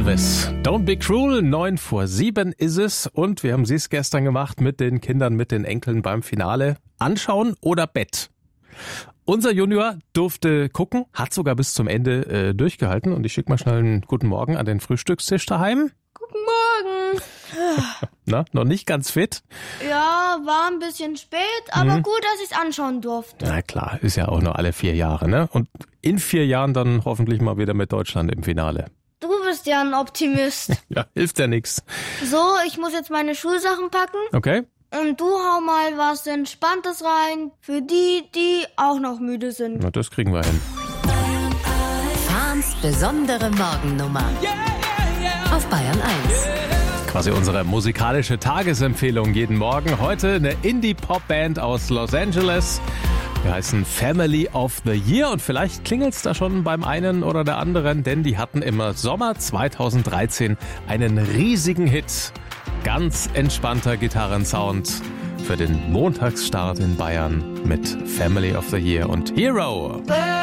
Elvis. Don't be cruel, 6:09 ist es. Und wir haben es gestern gemacht mit den Kindern, mit den Enkeln beim Finale. Anschauen oder Bett? Unser Junior durfte gucken, hat sogar bis zum Ende durchgehalten. Und ich schicke mal schnell einen guten Morgen an den Frühstückstisch daheim. Guten Morgen. Na, noch nicht ganz fit? Ja, war ein bisschen spät, aber gut, dass ich es anschauen durfte. Na klar, ist ja auch nur alle 4 Jahre, ne? Und in 4 Jahren dann hoffentlich mal wieder mit Deutschland im Finale. Du bist ja ein Optimist. Ja, hilft ja nichts. So, ich muss jetzt meine Schulsachen packen. Okay? Und du hau mal was Entspanntes rein für die, die auch noch müde sind. Na, das kriegen wir hin. Fahns besondere Morgennummer. Auf Bayern 1. Quasi unsere musikalische Tagesempfehlung jeden Morgen. Heute eine Indie-Pop-Band aus Los Angeles. Wir heißen Family of the Year und vielleicht klingelt's da schon beim einen oder der anderen, denn die hatten im Sommer 2013 einen riesigen Hit. Ganz entspannter Gitarrensound für den Montagsstart in Bayern mit Family of the Year und Hero.